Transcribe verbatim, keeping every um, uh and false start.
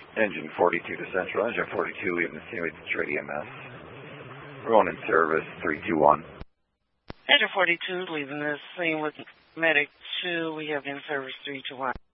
Engine forty-two to Central. Engine forty-two, leaving the scene with Detroit E M S. We're going in service, three two one. Engine forty-two, leaving the scene with Medic two. We have in service three two one.